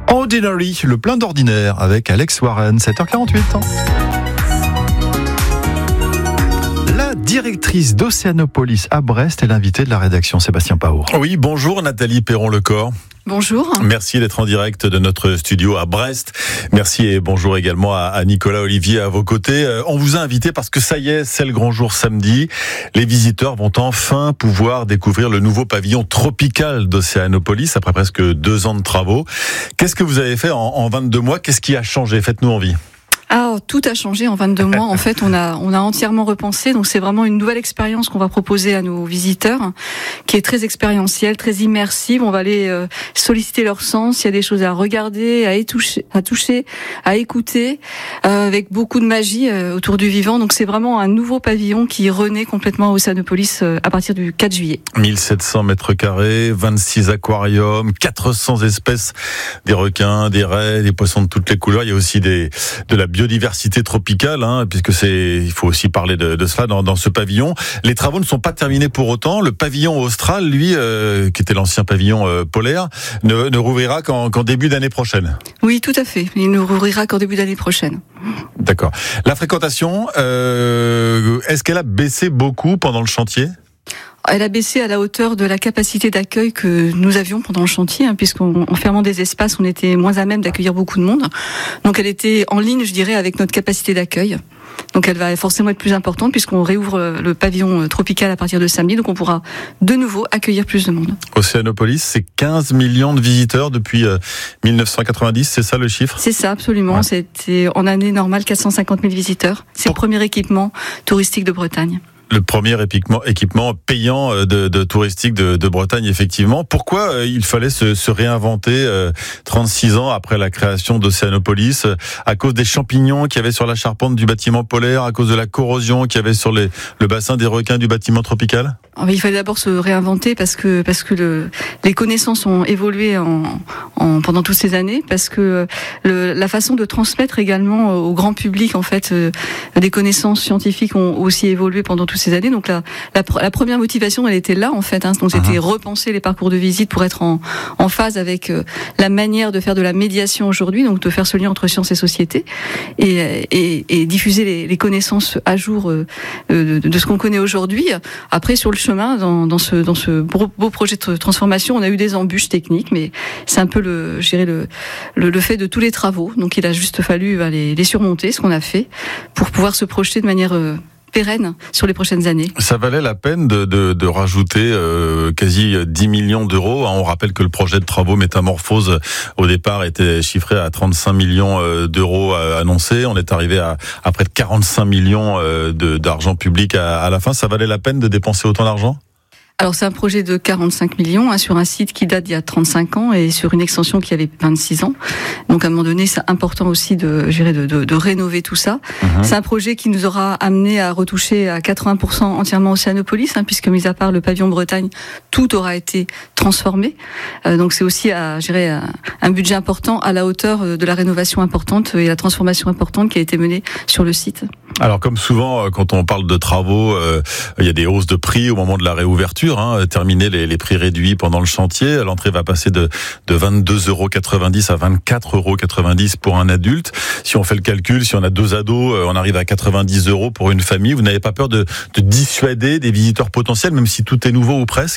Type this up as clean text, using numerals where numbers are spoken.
Ordinary, le plein d'ordinaire avec Alex Warren, 7h48. La directrice d'Océanopolis à Brest est l'invitée de la rédaction, Sébastien Paour. Oui, bonjour Nathalie Perron-Lecor. Bonjour. Merci d'être en direct de notre studio à Brest. Merci et bonjour également à Nicolas Olivier à vos côtés. On vous a invité parce que ça y est, c'est le grand jour samedi. Les visiteurs vont enfin pouvoir découvrir le nouveau pavillon tropical d'Océanopolis après presque 2 ans de travaux. Qu'est-ce que vous avez fait en 22 mois ? Qu'est-ce qui a changé ? Faites-nous envie. Alors, tout a changé en 22 mois. En fait, on a entièrement repensé. Donc, c'est vraiment une nouvelle expérience qu'on va proposer à nos visiteurs, qui est très expérientielle, très immersive. On va aller solliciter leur sens. Il y a des choses à regarder, à toucher, à écouter, avec beaucoup de magie autour du vivant. Donc, c'est vraiment un nouveau pavillon qui renaît complètement à Océanopolis à partir du 4 juillet. 1700 mètres carrés, 26 aquariums, 400 espèces, des requins, des raies, des poissons de toutes les couleurs. Il y a aussi de la biodiversité tropicale, puisque il faut aussi parler de cela dans ce pavillon. Les travaux ne sont pas terminés pour autant. Le pavillon austral, lui, qui était l'ancien pavillon polaire, ne rouvrira qu'en début d'année prochaine. Oui, tout à fait. Il ne rouvrira qu'en début d'année prochaine. D'accord. La fréquentation, est-ce qu'elle a baissé beaucoup pendant le chantier ? Elle a baissé à la hauteur de la capacité d'accueil que nous avions pendant le chantier, puisqu'en fermant des espaces, on était moins à même d'accueillir beaucoup de monde. Donc elle était en ligne, je dirais, avec notre capacité d'accueil. Donc elle va forcément être plus importante puisqu'on réouvre le pavillon tropical à partir de samedi, donc on pourra de nouveau accueillir plus de monde. Océanopolis, c'est 15 millions de visiteurs depuis 1990, c'est ça le chiffre ? C'est ça, absolument. Ouais. C'était en année normale 450 000 visiteurs. C'est le premier équipement touristique de Bretagne. Le premier équipement payant de touristique de Bretagne, effectivement. Pourquoi il fallait se réinventer 36 ans après la création d'Océanopolis ? À cause des champignons qu'il y avait sur la charpente du bâtiment polaire, à cause de la corrosion qu'il y avait sur le bassin des requins du bâtiment tropical ? Il fallait d'abord se réinventer parce que les connaissances ont évolué pendant toutes ces années, parce que la façon de transmettre également au grand public en fait des connaissances scientifiques ont aussi évolué pendant toutes ces années. Donc la première motivation, elle était là en fait. Donc c'était repenser les parcours de visite pour être en phase avec la manière de faire de la médiation aujourd'hui, donc de faire ce lien entre science et société et diffuser les connaissances à jour de ce qu'on connaît aujourd'hui. Après sur le chemin, dans ce beau projet de transformation, on a eu des embûches techniques, mais c'est un peu le fait de tous les travaux. Donc il a juste fallu les surmonter, ce qu'on a fait, pour pouvoir se projeter de manière pérenne sur les prochaines années. Ça valait la peine de rajouter quasi 10 millions d'euros. On rappelle que le projet de travaux Métamorphose au départ était chiffré à 35 millions d'euros annoncés. On est arrivé à près de 45 millions d'argent public à la fin. Ça valait la peine de dépenser autant d'argent ? Alors c'est un projet de 45 millions sur un site qui date d'il y a 35 ans et sur une extension qui avait 26 ans. Donc à un moment donné, c'est important aussi de rénover tout ça. C'est un projet qui nous aura amené à retoucher à 80% entièrement Océanopolis, puisque mis à part le pavillon Bretagne, tout aura été transformé. Donc c'est aussi un budget important à la hauteur de la rénovation importante et la transformation importante qui a été menée sur le site. Alors comme souvent quand on parle de travaux, il y a des hausses de prix au moment de la réouverture. Terminer les prix réduits pendant le chantier. L'entrée va passer de 22,90 € à 24,90 € pour un adulte. Si on fait le calcul, si on a 2 ados, on arrive à 90 € pour une famille. Vous n'avez pas peur de dissuader des visiteurs potentiels, même si tout est nouveau ou presque ?